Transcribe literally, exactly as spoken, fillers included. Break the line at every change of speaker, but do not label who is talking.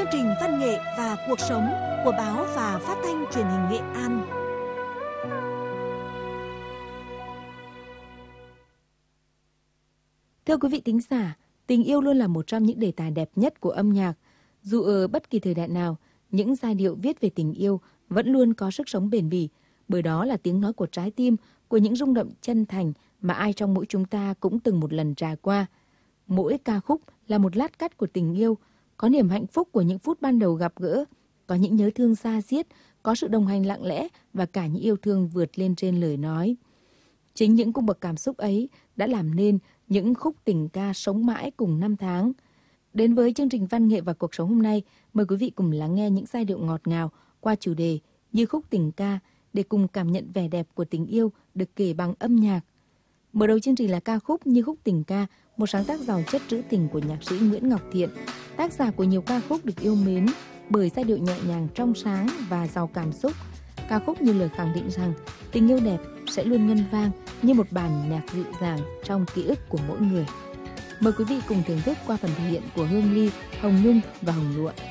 chương trình văn nghệ và cuộc sống của báo và phát thanh truyền hình Nghệ An.
Thưa quý vị thính giả, tình yêu luôn là một trong những đề tài đẹp nhất của âm nhạc. Dù ở bất kỳ thời đại nào, những giai điệu viết về tình yêu vẫn luôn có sức sống bền bỉ, bởi đó là tiếng nói của trái tim, của những rung động chân thành mà ai trong mỗi chúng ta cũng từng một lần trải qua. Mỗi ca khúc là một lát cắt của tình yêu, có niềm hạnh phúc của những phút ban đầu gặp gỡ, có những nhớ thương da diết, có sự đồng hành lặng lẽ và cả những yêu thương vượt lên trên lời nói. Chính những cung bậc cảm xúc ấy đã làm nên những khúc tình ca sống mãi cùng năm tháng. Đến với chương trình văn nghệ và cuộc sống hôm nay, mời quý vị cùng lắng nghe những giai điệu ngọt ngào qua chủ đề Như khúc tình ca để cùng cảm nhận vẻ đẹp của tình yêu được kể bằng âm nhạc. Mở đầu chương trình là ca khúc Như khúc tình ca, một sáng tác giàu chất trữ tình của nhạc sĩ Nguyễn Ngọc Thiện, tác giả của nhiều ca khúc được yêu mến bởi giai điệu nhẹ nhàng trong sáng và giàu cảm xúc. Ca khúc như lời khẳng định rằng tình yêu đẹp sẽ luôn ngân vang như một bản nhạc dịu dàng trong ký ức của mỗi người. Mời quý vị cùng thưởng thức qua phần thể hiện của Hương Ly, Hồng Nhung và Hồng Lụa.